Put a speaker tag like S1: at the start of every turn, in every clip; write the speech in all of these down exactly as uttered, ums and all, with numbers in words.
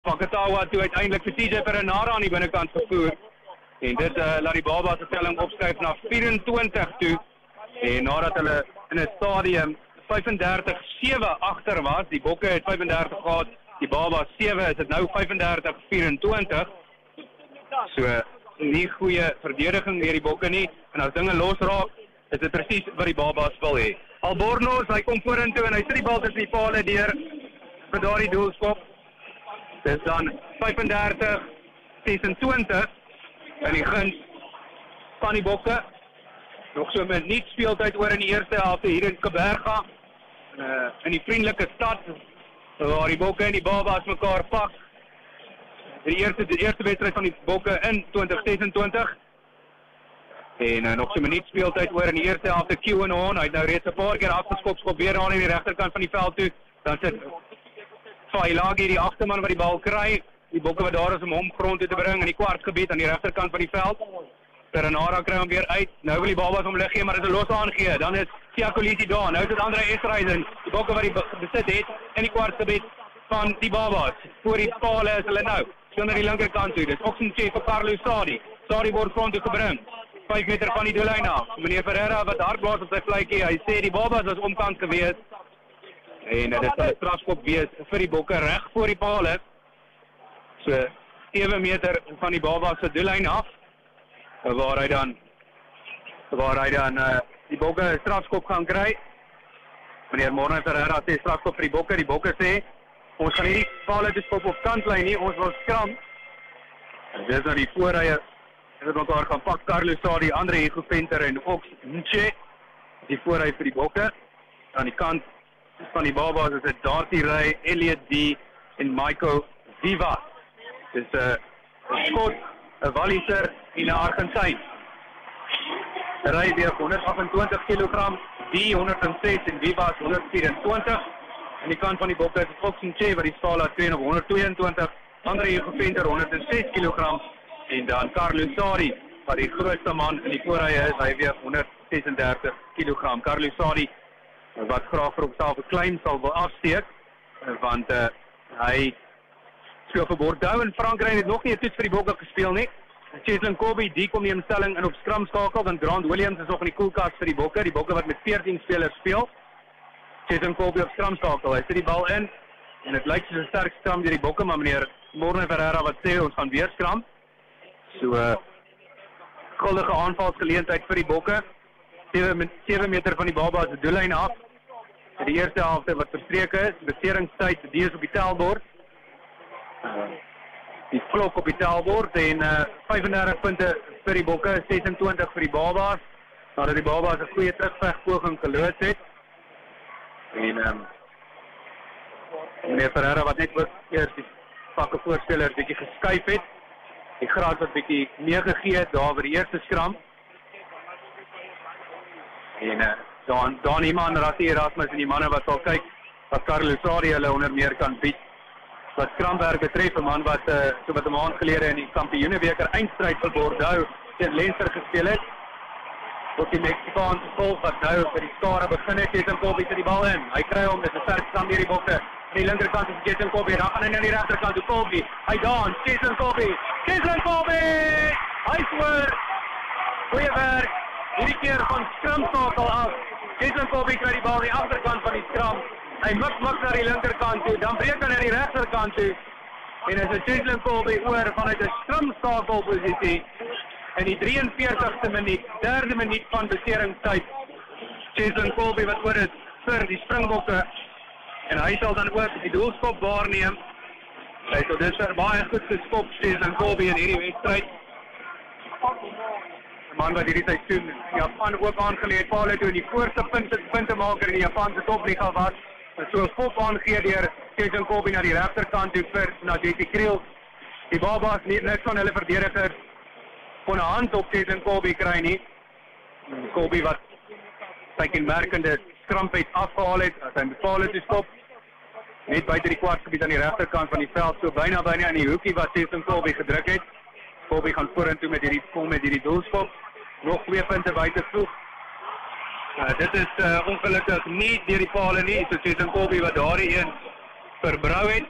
S1: Fakatawa toe uiteindelik vir T J Perenara aan die binnekant gevoer. En dit uh, laat die Baba se telling opskuif na vyf-en-twintig toe. En nadat hulle in 'n stadium vyf-en-dertig sewe agter was, die Bokke het vyf-en-dertig gehad, die Baba sewe, is dit nou vyf-en-dertig vyf-en-twintig. So nie goeie verdediging deur die Bokke nie, en as dinge losraak, is dit presies wat die Babas wil hê. Albornoz, hy kom vorentoe en hy sit die bal tussen die pale deur vir daardie doelskop. Dis dan vyf-en-dertig ses-en-twintig in die guns van die Bokke. Nog so met nie speeltyd oor in die eerste helfte hier in Kaberga, uh, in die vriendelike stad, waar die Bokke en die Babas mekaar pak. Die eerste, die eerste wedstrijd van die Bokke in twintig ses-en-twintig. En uh, nog so minuut speeltyd oor in die eerste helfte. Kewan on, hy het nou reeds 'n paar keer afgeskop, skop weer aan in die regterkant van die veld toe. Dan sit Failagi, die agterman wat die bal kry. Die Bokke wat daar is om hom grond toe te bring in die kwartgebied aan die regterkant van die veld. Perenara kry hom weer uit. Nou wil die Babas hom lig gee, maar dit is 'n los aangee. Dan is Siakolisi daar. Nou is dit Andre Esreisen, die Bokke wat die besit het in die kwartgebied van die Babas. Voor die pale is hulle nou. So na die linkerkant toe. Dis Oxenchef vir Carlo Sadi. Sadi word grond toe gebring. vyf meter van die doellyn af. Meneer Ferreira wat hardblaas op sy vletjie. Hy sê die Babas was omkant gewees. En dit sal 'n strafskop wees vir die Bokke reg voor die pale. So sewe meter van die Babas se doellyn af. Waar hy dan waar hy dan uh, die Bokke 'n strafskop gaan kry. Meneer Morne Ferreira sê strafskop vir die Bokke. Die Bokke sê ons gaan hierdie pale te skop op kantlyn nie, ons wil skram. En dis nou die voorrye het mekaar gaan pak. Carlo Sadi, Andre Hugo Venter en Ox Nche, die voorry vir die Bokke. Aan die kant van die Babas is dit Darcy Ray, Elliot D en Michael Viva. Dis 'n uh, skot, 'n Walliser en 'n Argentyn. Ray weeg honderd agt-en-twintig kilogram, D honderd ses en Viva honderd vyf-en-twintig. Aan die kant van die Bokke is Ox Nche wat die skaal het twee op honderd twee-en-twintig. Andre Hugo Venter honderd ses kilogram. En dan Carlo Sadi, wat die grootste man in die voorrye is, hy weeg honderd ses-en-dertig kilogram. Carlo Sadi, wat graag vir homself 'n klein sal wil afsteek, want uh, hy speel vir Bordeaux in Frankryk, het nog nie 'n toets vir die Bokke gespeel nie. Cheslin Kobe, die kom die instelling in op skram skakel, want Grant Williams is nog in die koelkas vir die Bokke, die Bokke wat met veertien spelers speel. Cheslin Kobe op skram skakel, hy sit die bal in, en het lyk soos 'n sterk skram deur die Bokke, maar meneer Morne Ferreira wat sê, ons gaan weer skram. So, uh, guldige aanvalsgeleentheid vir die Bokke. sewe meter van die Babas se doellyn af. In die eerste helfte wat verstreke is, beseringstyd, die is op die tellbord. Uh, die klok op die tellbord en uh, vyf-en-dertig punte vir die Bokke, ses-en-twintig vir die Babas. Nadat die Babas 'n goeie terugvegpoging geloods het. En um, meneer Ferreira wat net ook eers die pakke voorspelers bietjie geskuif het. Die gras wat bietjie meegegee het daar by die eerste skram. En uh, dan dan iemand Rassie Erasmus en die manne wat sal kyk wat Carlo Sadi hulle onder meer kan bied. Wat skramwerk betref, 'n man wat uh, so wat 'n maand gelede in die Kampioenebeker eindstryd vir Bordeaux teen Leinster gespeel het. Ook die Mexicaanse volk wat nou vir die skare begin het, het hom Kobe die bal in. Hy kry hom, dit is 'n sterk skram deur die Bokke. Aan die linkerkant is Jason Kobe, dan gaan hy na die regterkant toe Kobe. Hy dans, Jason Kobe. Jason Kobe! Hy scoor. Goeie werk. Hierdie keer van skramskakel af. Jason Kobe kry die bal aan die agterkant van die skram. Hy mik mik na die linkerkant toe, dan breek hy na die regterkant toe. En as dit Jason Kobe oor vanuit 'n skramskakelposisie in die drieënveertigste minuut, derde minuut van beseringstyd. Jason Kobe wat oor is vir die Springbokke. En hy sal dan ook die doelskop waarneem. Hy het tot dusver baie goed geskop, Jason Kobe in hierdie wedstryd. 'n Man wat hierdie seisoen Japan ook aangeleer, Paul toe in die voorste punte puntemaker in die Japanse topliga was. En so skop aangegee deur Jason Kobe na die regterkant toe vir na Jesse Kriel. Die Babas nie niks van hulle verdedigers kon 'n hand op Jason Kobe kry nie. Kobe wat sy kenmerkende skramp afgehaal het, as hy bepaal het te stop. Net buite die kwartgebied aan die regterkant van die veld, so byna byna in die hoekie wat Jason Kobe gedruk het. Kobe gaan vorentoe met hierdie kom met hierdie doelskop. Nog twee punte buite voeg. Uh, dit is uh, ongelukkig nie deur die pale nie, so Jason Kobe wat daardie een verbrou het.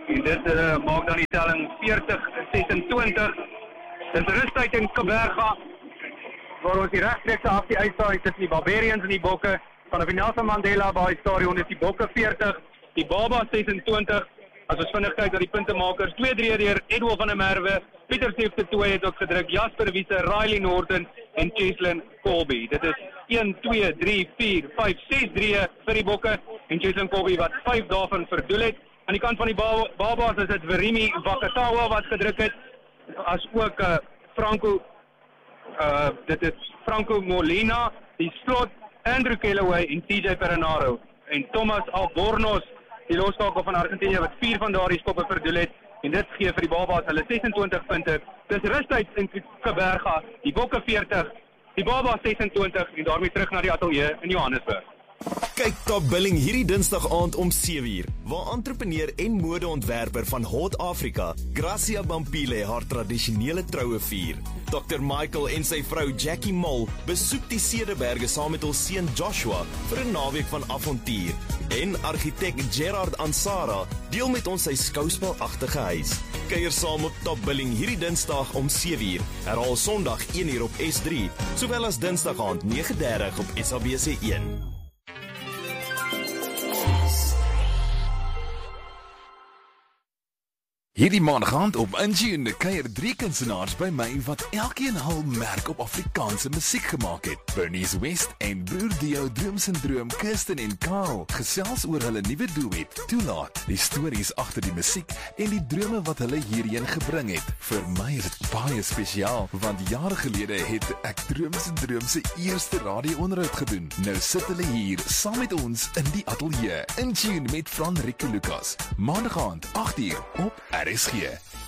S1: En dit uh, maak dan die telling veertig sesentwintig. Dit is rustyd in Kaberga, waar ons die regstreekse aksie uitsaai tussen die Barbarians en die Bokke. Van die Nelson Mandela Bay Stadion is die Bokke veertig, die Baba sesentwintig. As ons vinnig kyk dat die puntemakers, twee drie deur Edwin van der Merwe, Pieter Seefte twee het ook gedruk, Jasper Wiese, Riley Norton en Cheslin Colby. Dit is een, twee, drie, vier, vyf, ses drieë vir die Bokke en Cheslin Colby wat vyf daarvan verdoel het. Aan die kant van die Babas is dit Verimi Vakatawa wat gedruk het, as ook uh, Franco, uh, dit is Franco Molina, die slot, Andrew Kellaway en T J Perenaro. En Thomas Albornoz, die loskakel van Argentinië wat vier van daardie skoppe verdoel het. En dit gee vir die Babas hulle sesentwintig punte. Dis rustyd in Kaberga, die Bokke veertig, die Babas sesentwintig en daarmee terug na die ateljee in Johannesburg.
S2: Kyk Top Billing hierdie Dinsdag aand om sewe uur, waar entrepreneur en modeontwerper van Hot Africa, Gracia Bampile, haar tradisionele troue vier. dokter Michael en sy vrou Jackie Mol besoek die Cederberge saam met hul seun Joshua vir 'n naweek van avontuur. En argitek Gerard Ansara deel met ons sy skouspelagtige huis. Kuier saam op Top Billing hierdie Dinsdag om sewe uur, herhaal Sondag een uur op S drie, sowel as Dinsdag aand nege dertig op S A B C een.
S3: Hierdie maandag aand op Intune kuier drie kunstenaars by my wat elkeen hul merk op Afrikaanse musiek gemaak het. Bernice West en broer Dio Droomsyndroom, Kirsten en Carl gesels oor hulle nuwe duet, Toelaat, die stories agter die musiek en die drome wat hulle hierheen gebring het. Vir my is dit baie spesiaal, want jare gelede het ek Droomsyndroom se eerste radio-onderhoud gedoen. Nou sit hulle hier saam met ons in die ateljee. Intune met Fran Rico Lucas. Maandag aand agt uur op R S G.